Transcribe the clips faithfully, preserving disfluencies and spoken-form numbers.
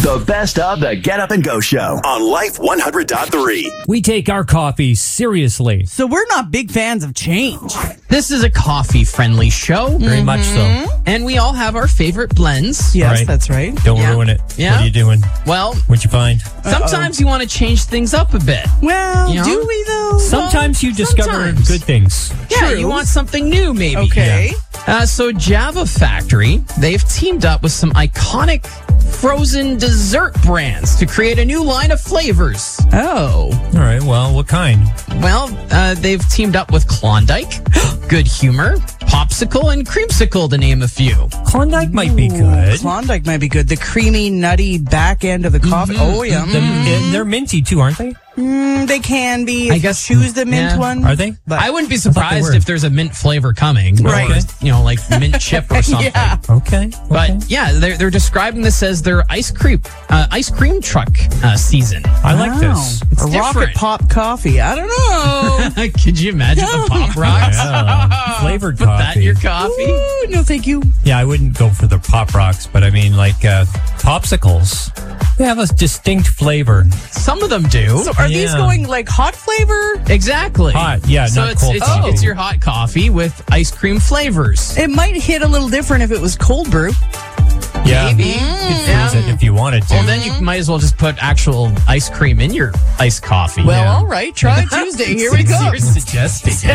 The best of the Get Up and Go Show on Life one hundred point three. We take our coffee seriously. So we're not big fans of change. This is a coffee-friendly show. Very mm-hmm. much so. And we all have our favorite blends. Yes, right. That's right. Don't yeah. ruin it. Yeah. What are you doing? Well, what'd you find? Sometimes Uh-oh. you want to change things up a bit. Well, you know? do we though? Sometimes you discover Sometimes. good things. Yeah, True. you want something new maybe. Okay. Yeah. Uh, so Java Factory, they've teamed up with some iconic frozen dessert brands to create a new line of flavors. Oh. All right, well, what kind? Well, uh, they've teamed up with Klondike, Good Humor, Popsicle, and Creamsicle, to name a few. Klondike might be good. Klondike might be good. The creamy, nutty back end of the coffee. Mm-hmm. Oh, yeah. The, Mm. they're minty too, aren't they? Mm, they can be. I If guess- you choose the mint yeah. one. Are they? But I wouldn't be thought they surprised were. if there's a mint flavor coming. Right. Or, you know, like mint chip or something. Yeah. Okay. okay. But yeah, they're, they're describing this as their ice cream uh, ice cream truck uh, season. I like Wow. this. It's a rocket different. pop coffee. I don't know. Could you imagine the pop rocks? Yeah. Flavored Put that coffee. in your coffee. Ooh, no, thank you. Yeah, I wouldn't go for the pop rocks, but I mean, like uh, popsicles. They have a distinct flavor. Some of them do. So are these Yeah. going like hot flavor? Exactly. Hot, yeah, So not it's cold it's, coffee. it's your hot coffee with ice cream flavors. It might hit a little different if it was cold brew. Yeah. Maybe. You could freeze it if you wanted to. Well, then you might as well just put actual ice cream in your iced coffee. Well, Yeah. all right. Try Tuesday. Here we go. You're suggesting it.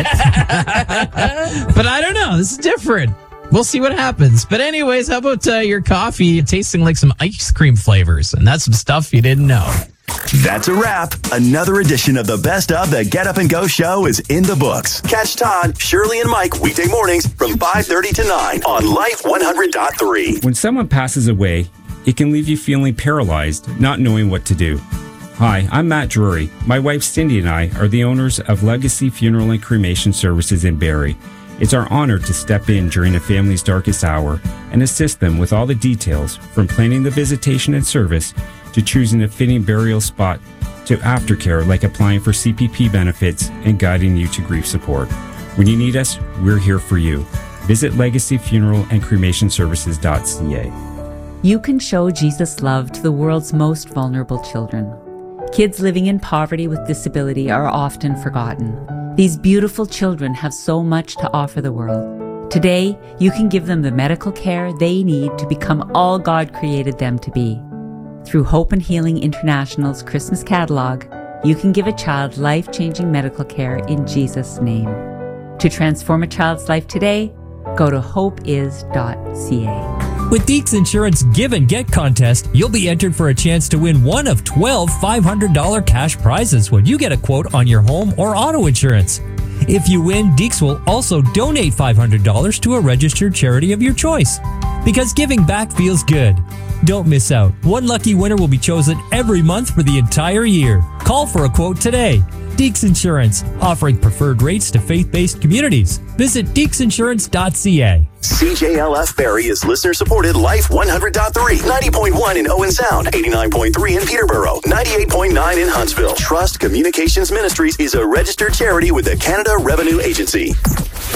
But I don't know. This is different. We'll see what happens. But anyways, how about uh, your coffee tasting like some ice cream flavors? And that's some stuff you didn't know. That's a wrap. Another edition of the best of the Get Up and Go Show is in the books. Catch Todd, Shirley, and Mike weekday mornings from five thirty to nine on Life one hundred point three. When someone passes away, it can leave you feeling paralyzed, not knowing what to do. Hi, I'm Matt Drury. My wife Cindy and I are the owners of Legacy Funeral and Cremation Services in Barrie. It's our honor to step in during a family's darkest hour and assist them with all the details, from planning the visitation and service to choosing a fitting burial spot to aftercare like applying for C P P benefits and guiding you to grief support. When you need us, we're here for you. Visit legacy funeral and cremation services dot c a. You can show Jesus' love to the world's most vulnerable children. Kids living in poverty with disability are often forgotten. These beautiful children have so much to offer the world. Today, you can give them the medical care they need to become all God created them to be. Through Hope and Healing International's Christmas catalog, you can give a child life-changing medical care in Jesus' name. To transform a child's life today, go to hope is dot c a. With Deeks Insurance Give and Get contest, you'll be entered for a chance to win one of twelve five hundred dollars cash prizes when you get a quote on your home or auto insurance. If you win, Deeks will also donate five hundred dollars to a registered charity of your choice. Because giving back feels good. Don't miss out. One lucky winner will be chosen every month for the entire year. Call for a quote today. Deeks Insurance, offering preferred rates to faith-based communities. Visit deeks insurance dot c a. C J L F Barrie is listener-supported Life one hundred point three, ninety point one in Owen Sound, eighty-nine point three in Peterborough, ninety-eight point nine in Huntsville. Trust Communications Ministries is a registered charity with the Canada Revenue Agency.